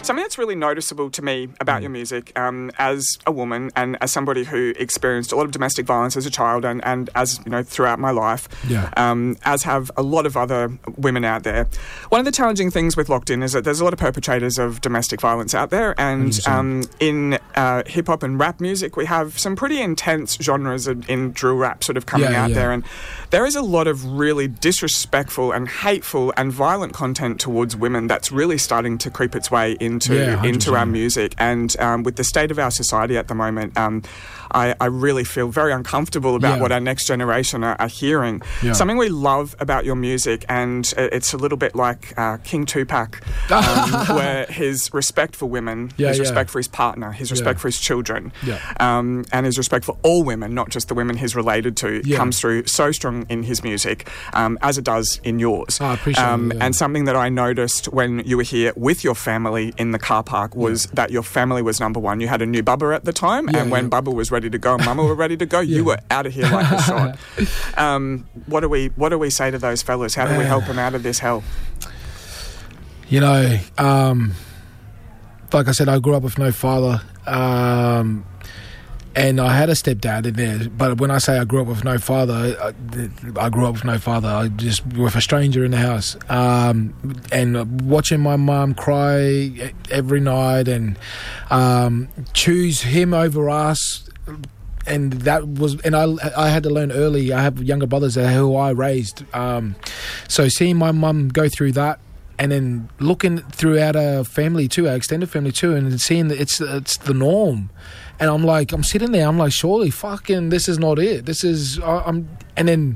Something that's really noticeable to me about your music, as a woman and as somebody who experienced a lot of domestic violence as a child and as, throughout my life, as have a lot of other women out there. One of the challenging things with Locked In is that there's a lot of perpetrators of domestic violence out there, and in hip-hop and rap music, we have some pretty intense genres in drill rap sort of coming out there, and there is a lot of really disrespectful and hateful and violent content towards women that's really starting to creep its way into our music. And with the state of our society at the moment, I really feel very uncomfortable about what our next generation are hearing. Something we love about your music, and it's a little bit like King Tupac, where his respect for women, his respect for his partner, his respect for his children, and his respect for all women, not just the women he's related to, comes through so strong in his music, as it does in yours. I appreciate it. And something that I noticed when you were here with your family in the car park was that your family was number one. You had a new Bubba at the time, and when Bubba was ready to go and Mama were ready to go, you were out of here like a shot. What do we say to those fellas? How do we help them out of this hell? Like I said, I grew up with no father, and I had a stepdad in there. But when I say I grew up with no father, I grew up with no father. I just with a stranger in the house, and watching my mum cry every night and choose him over us. And that was, and I had to learn early. I have younger brothers who I raised. So seeing my mum go through that, and then looking throughout our family too, our extended family too, and seeing that it's the norm. And I'm sitting there, I'm like, surely fucking this is not it. This is, and then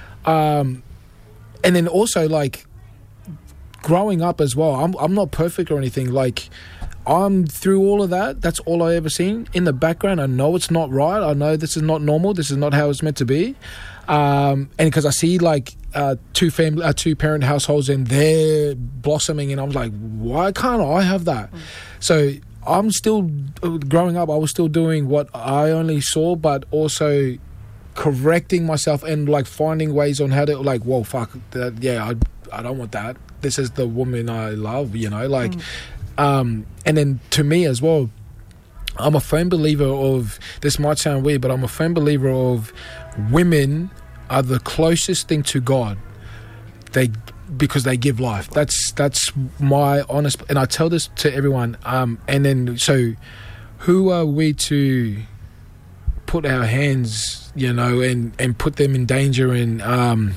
also like growing up as well. I'm not perfect or anything. Like, I'm through all of that. That's all I ever seen in the background. I know it's not right. I know this is not normal. This is not how it's meant to be. And because I see like two parent households and they're blossoming, and I'm like, why can't I have that? So I'm still growing up. I was still doing what I only saw, but also correcting myself and like finding ways on how to like, whoa, fuck that. Yeah, I don't want that. This is the woman I love. And then to me as well, I'm a firm believer of, this might sound weird, but I'm a firm believer of women are the closest thing to God. Because they give life. That's my honest, and I tell this to everyone. And then, so who are we to put our hands, and put them in danger? And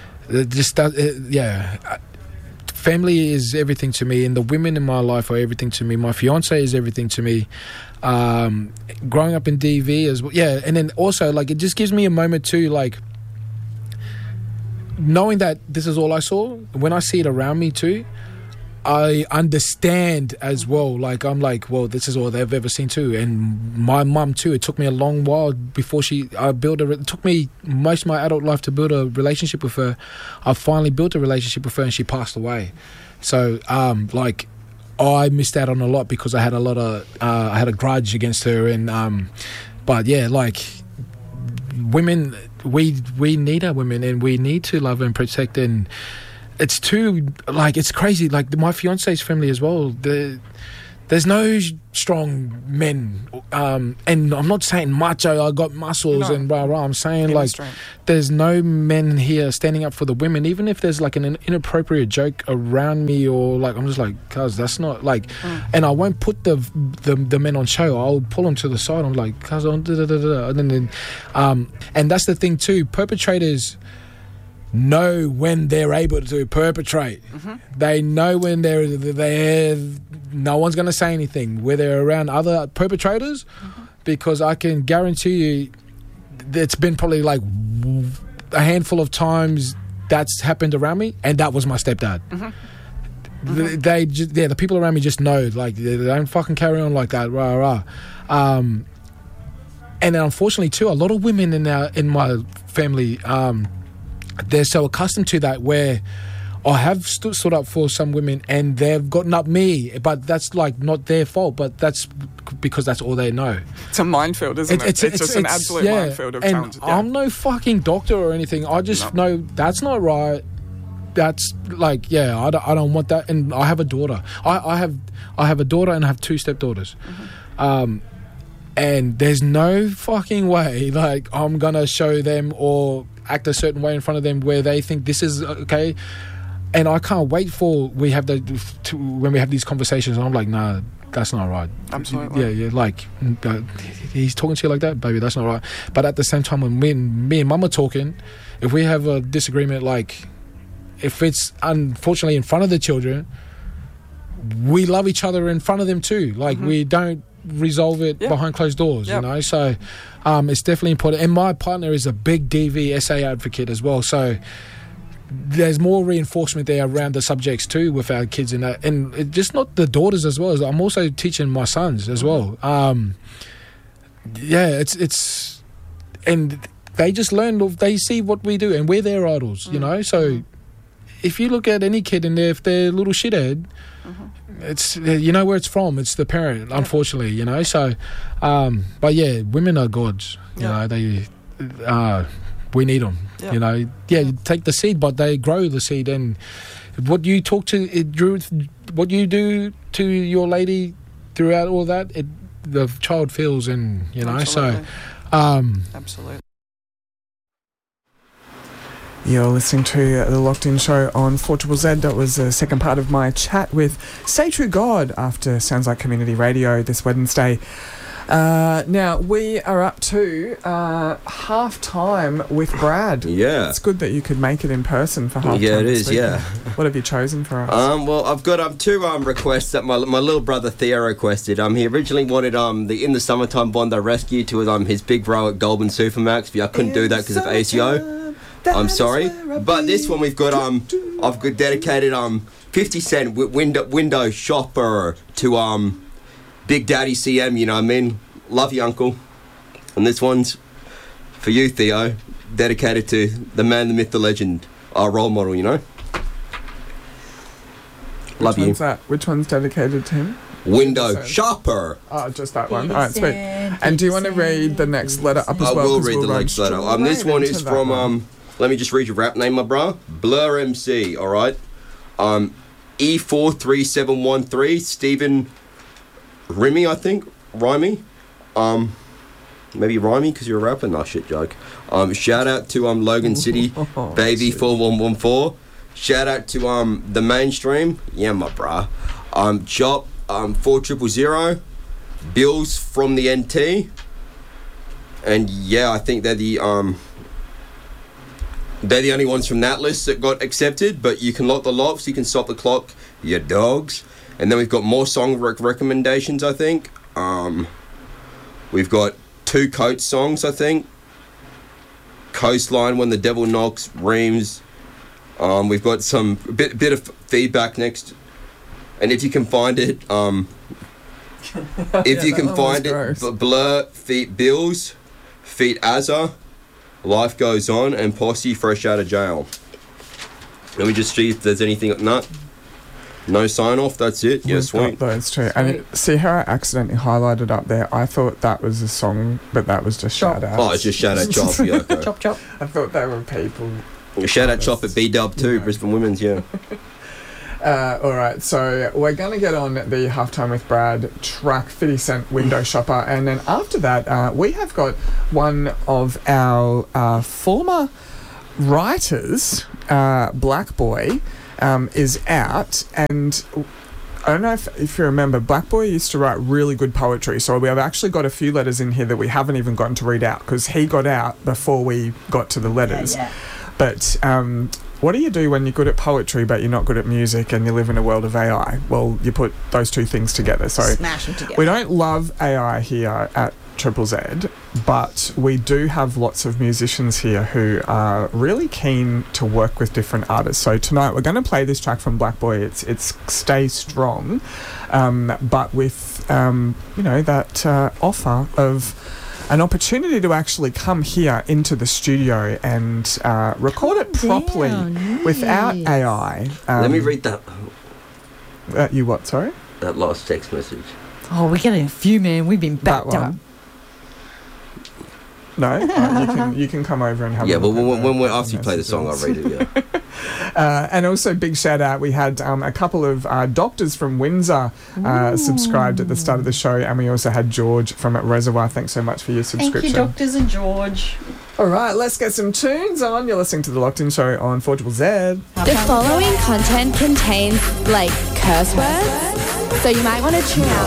family is everything to me, and the women in my life are everything to me. My fiance is everything to me. Growing up in DV as well, and then also like it just gives me a moment too, like knowing that this is all I saw. When I see it around me too, I understand as well. Like I'm like, well, this is all they've ever seen too. And my mum too. It took me a long while before it took me most of my adult life to build a relationship with her. I finally built a relationship with her, and she passed away. So like I missed out on a lot because I had I had a grudge against her. And but yeah, like women, we need our women, and we need to love and protect. And it's it's crazy. Like my fiance's family as well. There's no strong men, and I'm not saying macho. I got muscles and rah rah. I'm saying like there's no men here standing up for the women. Even if there's like an inappropriate joke around me, or like I'm just like, cuz that's not like. And I won't put the men on show. I'll pull them to the side. I'm like, cuz and then and that's the thing too. Perpetrators know when they're able to perpetrate. They know when they're no one's going to say anything where they're around other perpetrators, because I can guarantee you it's been probably like a handful of times that's happened around me, and that was my stepdad. The people around me just know, like they don't fucking carry on like that, rah rah. And then unfortunately too, a lot of women in my family, they're so accustomed to that, where I have stood up for some women and they've gotten up me, but that's like not their fault, but that's because that's all they know. It's a minefield, isn't it? It's just an absolute minefield of and talent. I'm no fucking doctor or anything. I just know that's not right. that's like, yeah, I don't want that. And I have a daughter. I have a daughter and I have 2 stepdaughters. And there's no fucking way like I'm gonna show them or act a certain way in front of them where they think this is okay. And I can't wait for when we have these conversations. And I'm like, nah, that's not right. Absolutely. Yeah. Like he's talking to you like that, baby. That's not right. But at the same time, when me and Mum are talking, if we have a disagreement, like if it's unfortunately in front of the children, we love each other in front of them too. Like we don't resolve it behind closed doors, you know. So it's definitely important. And my partner is a big DVSA advocate as well. So there's more reinforcement there around the subjects too with our kids and that, and it, just not the daughters as well. I'm also teaching my sons as well. It's and they just learn. They see what we do, and we're their idols, you know. So if you look at any kid and if they're a little shithead, it's, you know where it's from. It's the parent, unfortunately, you know. So, but yeah, women are gods. You know, they. We need them, you know. Yeah, you take the seed, but they grow the seed. And what you talk to, what you do to your lady throughout all that, the child feels, and you know. Absolutely. So, absolutely. You're listening to the Locked In Show on 4ZZZ. That was the second part of my chat with Say True God after Sounds Like Community Radio this Wednesday. Now, we are up to half-time with Brad. Yeah. It's good that you could make it in person for half-time. Yeah, it is, yeah. What have you chosen for us? Well, I've got 2 requests that my little brother Theo requested. He originally wanted the In the Summertime Bondi Rescue to his big bro at Goulburn Supermax, but I couldn't do that because of ACO. I'm sorry. But this one we've got, I've got dedicated 50 Cent window shopper to Big Daddy CM, you know what I mean? Love you, Uncle. And this one's for you, Theo, dedicated to the man, the myth, the legend, our role model, you know? Love you. Which one's that? Which one's dedicated to him? Window shopper. Oh, just that one. All right, sweet. And do you want to read the next letter up as well? I will read the next letter. This one is from, let me just read your rap name, my bro. Blur MC, all right? E43713, Stephen Remy, I think. Rhymy. Maybe Rhymy because you're a rapper. No, shit joke. Shout out to Logan City, baby 4114. Shout out to the mainstream. Yeah, my brah. Chop 4000. Bills from the NT. And yeah, I think they're the only ones from that list that got accepted, but you can lock the locks, you can stop the clock, you dogs. And then we've got more song recommendations, I think. We've got 2 Coates songs, I think. Coastline, When the Devil Knocks, Reams. We've got some bit of feedback next. And if you can find it, Blur, feat Bills, feat Azza, Life Goes On, and Posse, Fresh Out of Jail. Let me just see if there's anything. No sign off, that's it. Yes, sweet. That's true. And see how I accidentally highlighted up there? I thought that was a song, but that was just shout out. Oh, it's just shout out Chop. Yeah, okay. Chop. I thought they were people. Shout out Chop at B-Dub too, yeah. Brisbane Women's, yeah. All right, so we're going to get on the Halftime with Brad track, 50 Cent Window Shopper, and then after that, we have got one of our former writers, Black Boy, is out, and I don't know if you remember, Black Boy used to write really good poetry, so we have actually got a few letters in here that we haven't even gotten to read out because he got out before we got to the letters. Yeah. But what do you do when you're good at poetry but you're not good at music and you live in a world of AI? Well, you put those two things together. So smash them together. We don't love AI here at Triple Z, but we do have lots of musicians here who are really keen to work with different artists. So tonight we're going to play this track from Black Boy. It's Stay Strong, but with that offer of an opportunity to actually come here into the studio and record it properly without AI. Let me read that. You what? Sorry. That last text message. Oh, we're getting a few, man. We've been backed up. No, you can come over and have. Yeah, but when after you play the song, I'll read it. Yeah. And also, big shout out, we had a couple of doctors from Windsor subscribed at the start of the show, and we also had George from Reservoir. Thanks so much for your subscription. Thank you, Doctors and George. All right, let's get some tunes on. You're listening to The Locked In Show on 4ZZZ. The following content contains, curse words, so you might want to tune out.